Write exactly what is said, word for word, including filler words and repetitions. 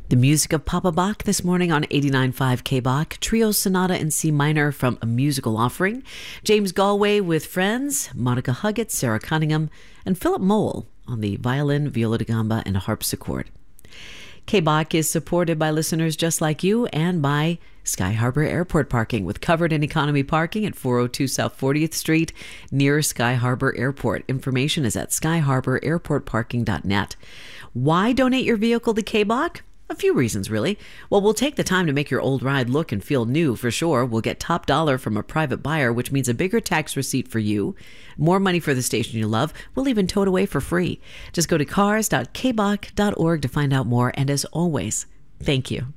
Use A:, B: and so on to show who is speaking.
A: The music of Papa Bach this morning on eighty-nine point five K Bach, Trio Sonata in C minor from A Musical Offering, James Galway with Friends, Monica Huggett, Sarah Cunningham, and Philip Mole on the violin, viola da gamba, and harpsichord. K Bach is supported by listeners just like you and by Sky Harbor Airport Parking with covered and economy parking at four oh two South fortieth Street near Sky Harbor Airport. Information is at sky harbor airport parking dot net. Why donate your vehicle to K Bach? A few reasons, really. Well, we'll take the time to make your old ride look and feel new for sure. We'll get top dollar from a private buyer, which means a bigger tax receipt for you, more money for the station you love. We'll even tow it away for free. Just go to cars dot k bach dot org to find out more. And as always, thank you.